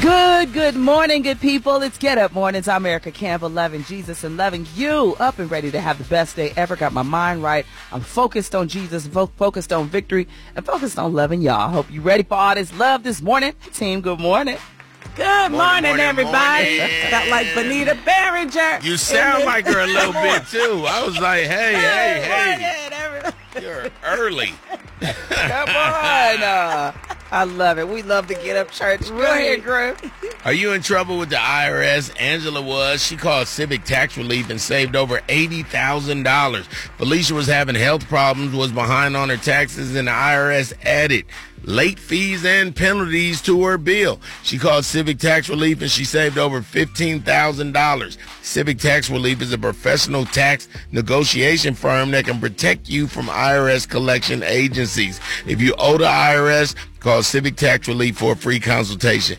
Good morning, good people. It's Get Up Mornings. I'm Erica Campbell, loving Jesus and loving you. Up and ready to have the best day ever. Got my mind right. I'm focused on Jesus, focused on victory, and focused on loving y'all. Hope you ready for all this love this morning. Team, good morning. Good morning, everybody. Felt like Bonita Behringer. You sound like her a little bit, too. I was like, hey. You're early. Come on. I love it. We love to get up church. Go ahead, Drew. Are you in trouble with the IRS? Angela was. She called Civic Tax Relief and saved over $80,000. Felicia was having health problems, was behind on her taxes, and the IRS added late fees and penalties to her bill. She called Civic Tax Relief and she saved over $15,000. Civic Tax Relief is a professional tax negotiation firm that can protect you from IRS collection agencies. If you owe the IRS, call Civic Tax Relief for a free consultation.